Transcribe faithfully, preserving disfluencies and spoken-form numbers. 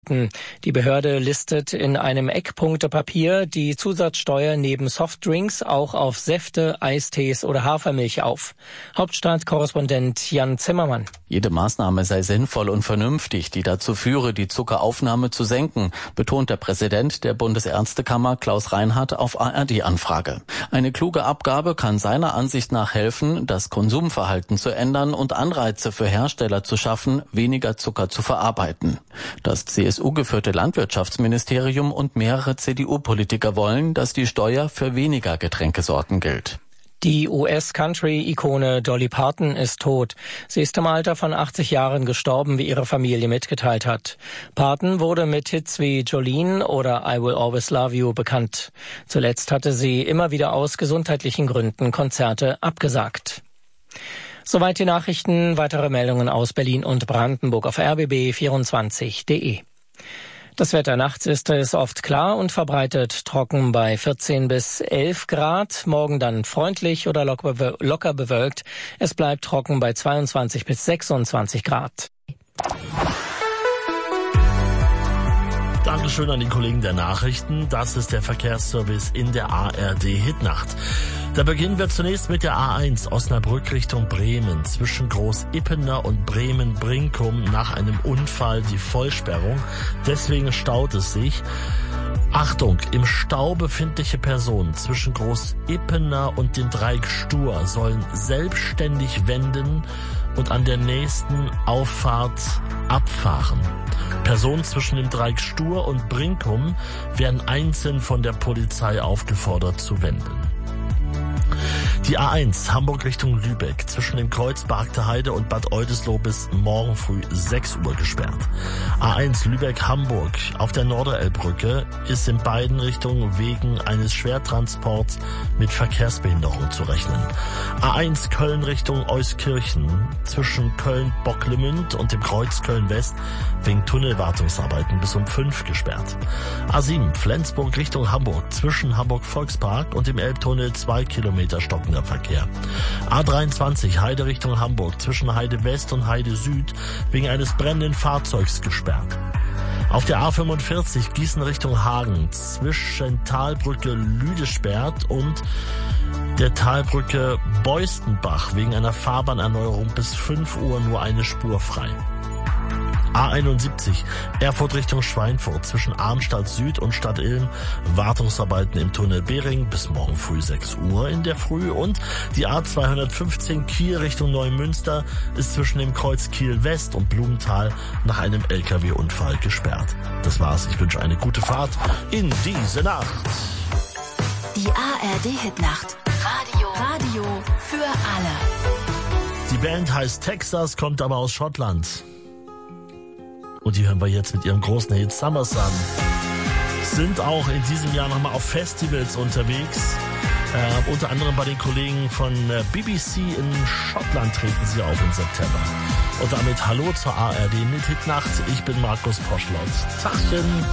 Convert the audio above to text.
gelten. Die Behörde listet in einem Eckpunktepapier die Zusatzsteuer neben Softdrinks auch auf Säfte, Eistees oder Hafermilch auf. Hauptstadtkorrespondent Jan Zimmermann. Jede Maßnahme sei sinnvoll und vernünftig, die dazu führe, die Zuckeraufnahme zu senken, betont der Präsident der Bundesärztekammer Klaus Reinhardt auf A R D-Anfrage. Eine kluge Abgabe kann seiner Ansicht nach helfen, das Konsumverhalten zu ändern und Anreize für Hersteller zu schaffen, weniger Zucker zu verarbeiten. Das C S U-geführte Landwirtschaftsministerium und mehrere C D U-Politiker wollen, dass die Steuer für weniger Getränkesorten gilt. Die U S-Country-Ikone Dolly Parton ist tot. Sie ist im Alter von achtzig Jahren gestorben, wie ihre Familie mitgeteilt hat. Parton wurde mit Hits wie Jolene oder I Will Always Love You bekannt. Zuletzt hatte sie immer wieder aus gesundheitlichen Gründen Konzerte abgesagt. Soweit die Nachrichten. Weitere Meldungen aus Berlin und Brandenburg auf r b b vierundzwanzig punkt de. Das Wetter nachts ist es oft klar und verbreitet trocken bei vierzehn bis elf Grad. Morgen dann freundlich oder locker bewölkt. Es bleibt trocken bei zweiundzwanzig bis sechsundzwanzig Grad. Dankeschön an die Kollegen der Nachrichten. Das ist der Verkehrsservice in der A R D-Hitnacht. Da beginnen wir zunächst mit der A eins Osnabrück Richtung Bremen. Zwischen Groß-Ippener und Bremen-Brinkum nach einem Unfall die Vollsperrung. Deswegen staut es sich. Achtung, im Stau befindliche Personen zwischen Groß-Ippener und dem Dreieck Stur sollen selbstständig wenden und an der nächsten Auffahrt abfahren. Personen zwischen dem Dreieck Stur und Brinkum werden einzeln von der Polizei aufgefordert zu wenden. Die A eins Hamburg Richtung Lübeck zwischen dem Kreuz Barkter Heide und Bad Oldesloe bis morgen früh sechs Uhr gesperrt. A eins Lübeck-Hamburg auf der Norderelbbrücke ist in beiden Richtungen wegen eines Schwertransports mit Verkehrsbehinderung zu rechnen. A eins Köln Richtung Euskirchen zwischen Köln-Bocklemünd und dem Kreuz Köln-West wegen Tunnelwartungsarbeiten bis um fünf gesperrt. A sieben Flensburg Richtung Hamburg zwischen Hamburg-Volkspark und dem Elbtunnel zwei Kilometer stockender Verkehr. A dreiundzwanzig Heide Richtung Hamburg zwischen Heide West und Heide Süd wegen eines brennenden Fahrzeugs gesperrt. Auf der A fünfundvierzig Gießen Richtung Hagen zwischen Talbrücke Lüdesperrt und der Talbrücke Beustenbach wegen einer Fahrbahnerneuerung bis fünf Uhr nur eine Spur frei. A einundsiebzig Erfurt Richtung Schweinfurt zwischen Arnstadt Süd und Stadt Ilm Wartungsarbeiten im Tunnel Behring bis morgen früh sechs Uhr in der Früh und die A zweihundertfünfzehn Kiel Richtung Neumünster ist zwischen dem Kreuz Kiel West und Blumenthal nach einem L K W-Unfall gesperrt. Das war's. Ich wünsche eine gute Fahrt in diese Nacht. Die A R D-Hitnacht. Radio. Radio für alle. Die Band heißt Texas, kommt aber aus Schottland. Und die hören wir jetzt mit ihrem großen Hit Summer Sun. Sind auch in diesem Jahr nochmal auf Festivals unterwegs. Äh, unter anderem bei den Kollegen von äh, B B C in Schottland treten sie auf im September. Und damit hallo zur A R D mit Hitnacht. Ich bin Markus Poschlot. Tachchen.